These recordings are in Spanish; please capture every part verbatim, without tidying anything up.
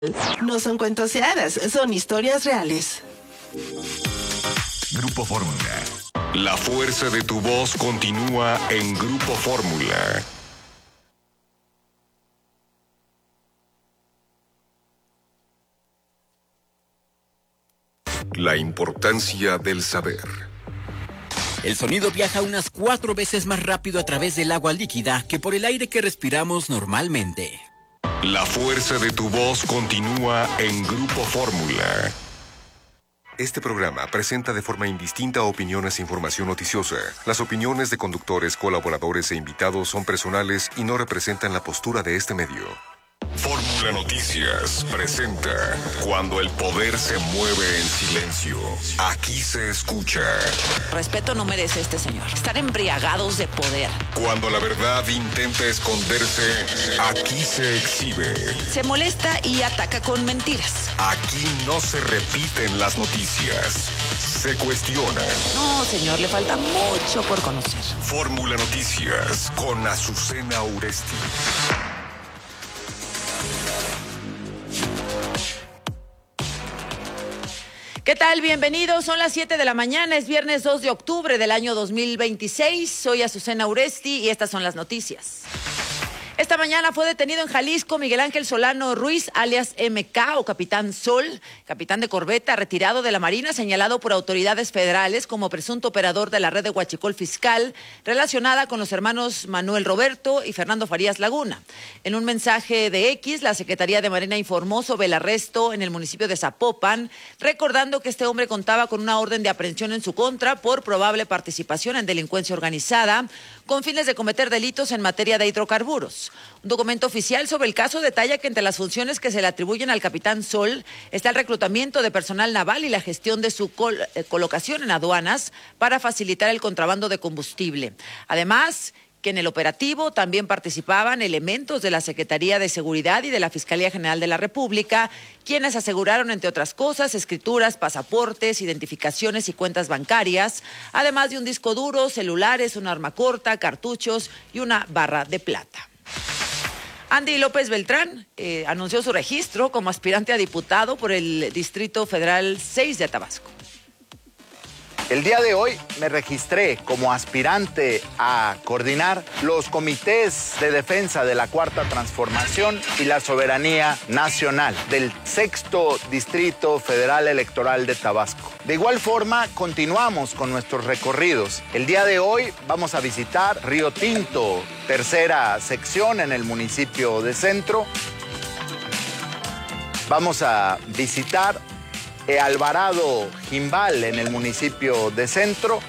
No son cuentos de hadas, son historias reales. Grupo Fórmula. La fuerza de tu voz continúa en Grupo Fórmula. La importancia del saber. El sonido viaja unas cuatro veces más rápido a través del agua líquida que por el aire que respiramos normalmente. La fuerza de tu voz continúa en Grupo Fórmula. Este programa presenta de forma indistinta opiniones e información noticiosa. Las opiniones de conductores, colaboradores e invitados son personales y no representan la postura de este medio. Fórmula Noticias presenta Cuando el poder se mueve en silencio. Aquí se escucha. Respeto no merece este señor. Están embriagados de poder. Cuando la verdad intenta esconderse, aquí se exhibe. Se molesta y ataca con mentiras. Aquí no se repiten las noticias. Se cuestiona. No, señor, le falta mucho por conocer. Fórmula Noticias con Azucena Uresti. ¿Qué tal? Bienvenidos. Son las siete de la mañana. Es viernes dos de octubre del año dos mil veintiséis. Soy Azucena Uresti y estas son las noticias. Esta mañana fue detenido en Jalisco Miguel Ángel Solano Ruiz, alias M K o Capitán Sol, capitán de corbeta retirado de la Marina, señalado por autoridades federales como presunto operador de la red de huachicol fiscal relacionada con los hermanos Manuel Roberto y Fernando Farías Laguna. En un mensaje de X, la Secretaría de Marina informó sobre el arresto en el municipio de Zapopan, recordando que este hombre contaba con una orden de aprehensión en su contra por probable participación en delincuencia organizada con fines de cometer delitos en materia de hidrocarburos. Un documento oficial sobre el caso detalla que entre las funciones que se le atribuyen al capitán Sol está el reclutamiento de personal naval y la gestión de su col- eh, colocación en aduanas para facilitar el contrabando de combustible. Además, que en el operativo también participaban elementos de la Secretaría de Seguridad y de la Fiscalía General de la República, quienes aseguraron, entre otras cosas, escrituras, pasaportes, identificaciones y cuentas bancarias, además de un disco duro, celulares, un arma corta, cartuchos y una barra de plata. Andy López Beltrán eh, anunció su registro como aspirante a diputado por el Distrito Federal seis de Tabasco. El día de hoy me registré como aspirante a coordinar los comités de defensa de la Cuarta Transformación y la soberanía nacional del Sexto Distrito Federal Electoral de Tabasco. De igual forma, continuamos con nuestros recorridos. El día de hoy vamos a visitar Río Tinto, tercera sección en el municipio de Centro. Vamos a visitar Alvarado Jimbal en el municipio de Centro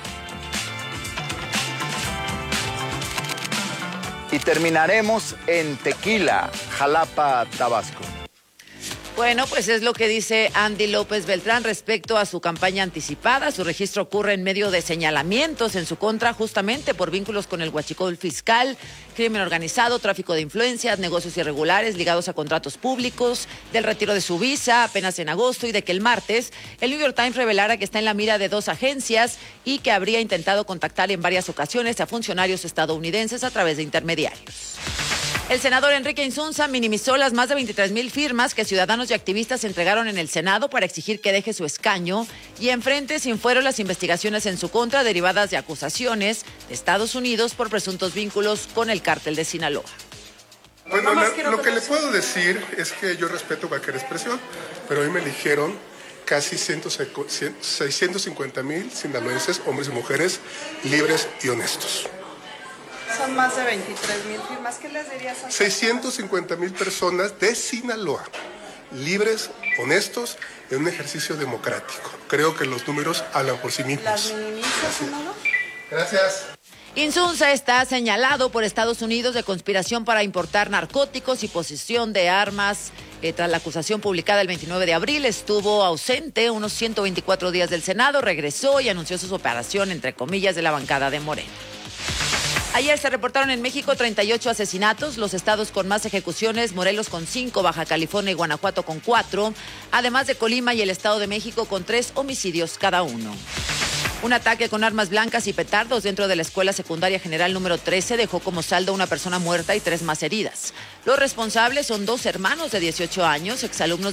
y terminaremos en Tequila, Jalapa, Tabasco. Bueno, pues es lo que dice Andy López Beltrán respecto a su campaña anticipada. Su registro ocurre en medio de señalamientos en su contra justamente por vínculos con el huachicol fiscal, crimen organizado, tráfico de influencias, negocios irregulares ligados a contratos públicos, del retiro de su visa apenas en agosto y de que el martes el New York Times revelara que está en la mira de dos agencias y que habría intentado contactar en varias ocasiones a funcionarios estadounidenses a través de intermediarios. El senador Enrique Insunza minimizó las más de veintitrés mil firmas que ciudadanos y activistas entregaron en el Senado para exigir que deje su escaño y enfrente sin fuero las investigaciones en su contra derivadas de acusaciones de Estados Unidos por presuntos vínculos con el cártel de Sinaloa. Bueno, la, lo que le puedo decir es que yo respeto cualquier expresión, pero hoy me eligieron casi seiscientos cincuenta mil sinaloenses, hombres y mujeres, libres y honestos. Son más de veintitrés mil firmas. ¿Qué les dirías a seiscientos cincuenta mil personas de Sinaloa, libres, honestos, en un ejercicio democrático. Creo que los números hablan por sí mismos. ¿Las minimizas, senador? Gracias. Insunza está señalado por Estados Unidos de conspiración para importar narcóticos y posesión de armas. Eh, tras la acusación publicada el veintinueve de abril, estuvo ausente unos ciento veinticuatro días del Senado, regresó y anunció su operación, entre comillas, de la bancada de Morena. Ayer se reportaron en México treinta y ocho asesinatos, los estados con más ejecuciones, Morelos con cinco, Baja California y Guanajuato con cuatro, además de Colima y el Estado de México con tres homicidios cada uno. Un ataque con armas blancas y petardos dentro de la Escuela Secundaria General número trece dejó como saldo una persona muerta y tres más heridas. Los responsables son dos hermanos de dieciocho años, exalumnos